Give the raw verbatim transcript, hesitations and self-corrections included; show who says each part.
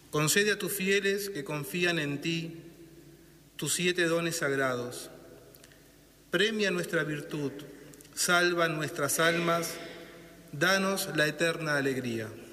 Speaker 1: Concede a tus fieles que confían en ti tus siete dones sagrados. Premia nuestra virtud, salva nuestras almas, danos la eterna alegría.